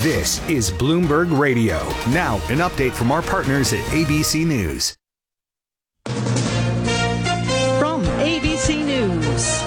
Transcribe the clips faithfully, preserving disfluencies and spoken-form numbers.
This is Bloomberg Radio. Now, an update from our partners at A B C News. From A B C News,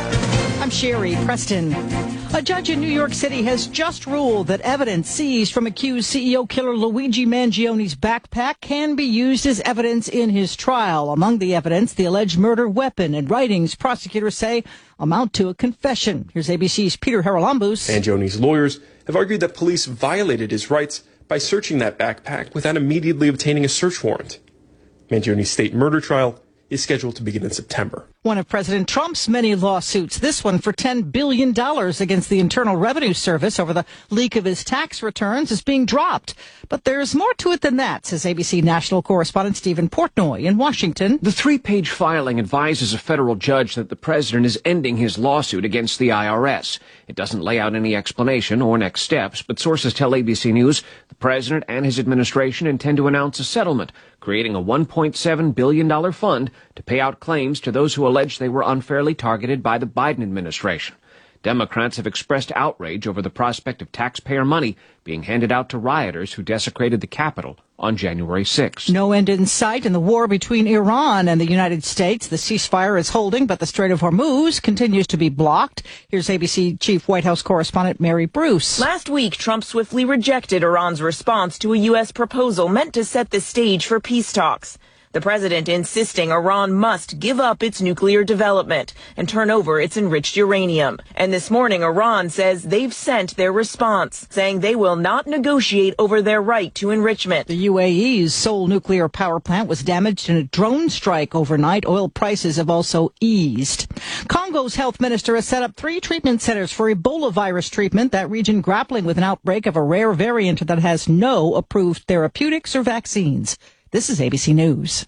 I'm Sherry Preston. A judge in New York City has just ruled that evidence seized from accused C E O killer Luigi Mangioni's backpack can be used as evidence in his trial. Among the evidence, the alleged murder weapon and writings prosecutors say amount to a confession. Here's A B C's Peter Haralambous. Mangioni's lawyers have argued that police violated his rights by searching that backpack without immediately obtaining a search warrant. Mangioni's state murder trial is scheduled to begin in September. One of President Trump's many lawsuits, this one for ten billion dollars against the Internal Revenue Service over the leak of his tax returns, is being dropped. But there's more to it than that, says A B C national correspondent Stephen Portnoy in Washington. The three-page filing advises a federal judge that the president is ending his lawsuit against the I R S. It doesn't lay out any explanation or next steps, but sources tell A B C News the president and his administration intend to announce a settlement, creating a one point seven billion dollars fund to pay out claims to those who allege they were unfairly targeted by the Biden administration. Democrats have expressed outrage over the prospect of taxpayer money being handed out to rioters who desecrated the Capitol on January sixth. No end in sight in the war between Iran and the United States. The ceasefire is holding, but the Strait of Hormuz continues to be blocked. Here's A B C Chief White House correspondent Mary Bruce. Last week, Trump swiftly rejected Iran's response to a U S proposal meant to set the stage for peace talks. The president insisting Iran must give up its nuclear development and turn over its enriched uranium. And this morning, Iran says they've sent their response, saying they will not negotiate over their right to enrichment. The U A E's Seoul nuclear power plant was damaged in a drone strike overnight. Oil prices have also eased. Congo's health minister has set up three treatment centers for Ebola virus treatment, that region grappling with an outbreak of a rare variant that has no approved therapeutics or vaccines. This is A B C News.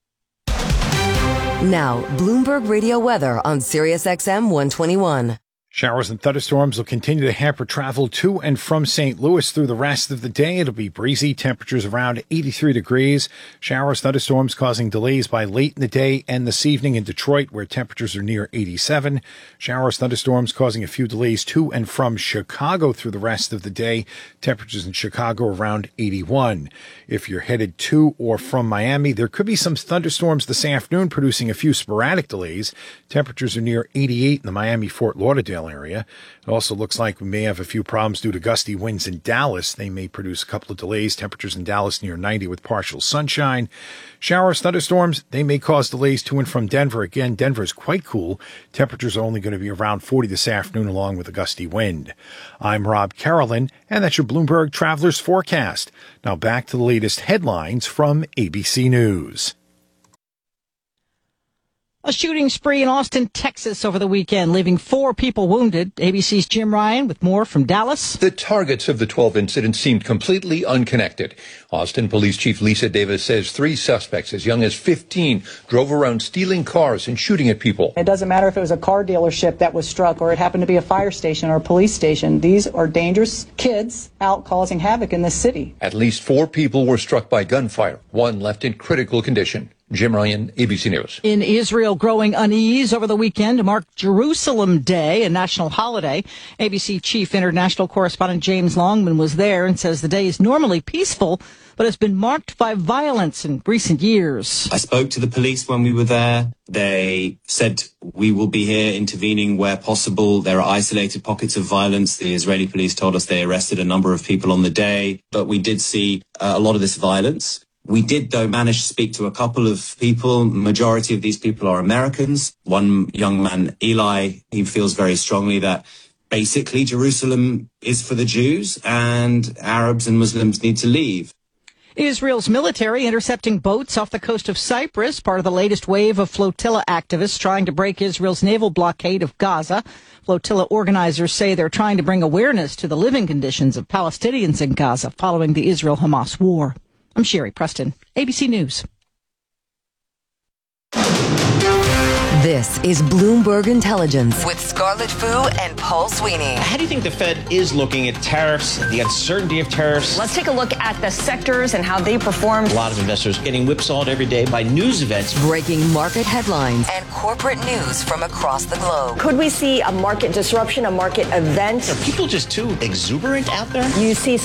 Now, Bloomberg Radio weather on Sirius X M one twenty-one. Showers and thunderstorms will continue to hamper travel to and from Saint Louis through the rest of the day. It'll be breezy, temperatures around eighty-three degrees. Showers, thunderstorms causing delays by late in the day and this evening in Detroit, where temperatures are near eighty-seven. Showers, thunderstorms causing a few delays to and from Chicago through the rest of the day. Temperatures in Chicago around eighty-one. If you're headed to or from Miami, there could be some thunderstorms this afternoon, producing a few sporadic delays. Temperatures are near eighty-eight in the Miami-Fort Lauderdale area. It also looks like we may have a few problems due to gusty winds in Dallas. They may produce a couple of delays. Temperatures in Dallas near ninety with partial sunshine. Showers, thunderstorms, they may cause delays to and from Denver. Again, Denver is quite cool. Temperatures are only going to be around forty this afternoon along with a gusty wind. I'm Rob Carolyn, and that's your Bloomberg Travelers Forecast. Now back to the latest headlines from A B C News. A shooting spree in Austin, Texas over the weekend, leaving four people wounded. A B C's Jim Ryan with more from Dallas. The targets of the twelve incidents seemed completely unconnected. Austin Police Chief Lisa Davis says three suspects as young as fifteen drove around stealing cars and shooting at people. It doesn't matter if it was a car dealership that was struck or it happened to be a fire station or a police station. These are dangerous kids out causing havoc in this city. At least four people were struck by gunfire, one left in critical condition. Jim Ryan, A B C News. In Israel, growing unease over the weekend to mark Jerusalem Day, a national holiday. A B C Chief International Correspondent James Longman was there and says the day is normally peaceful, but has been marked by violence in recent years. I spoke to the police when we were there. They said we will be here intervening where possible. There are isolated pockets of violence. The Israeli police told us they arrested a number of people on the day, but we did see uh, a lot of this violence. We did, though, manage to speak to a couple of people. Majority of these people are Americans. One young man, Eli, he feels very strongly that basically Jerusalem is for the Jews and Arabs and Muslims need to leave. Israel's military intercepting boats off the coast of Cyprus, part of the latest wave of flotilla activists trying to break Israel's naval blockade of Gaza. Flotilla organizers say they're trying to bring awareness to the living conditions of Palestinians in Gaza following the Israel-Hamas war. I'm Sherry Preston, A B C News. This is Bloomberg Intelligence with Scarlett Fu and Paul Sweeney. How do you think the Fed is looking at tariffs, the uncertainty of tariffs? Let's take a look at the sectors and how they performed. A lot of investors getting whipsawed every day by news events. Breaking market headlines and corporate news from across the globe. Could we see a market disruption, a market event? Are people just too exuberant out there? You see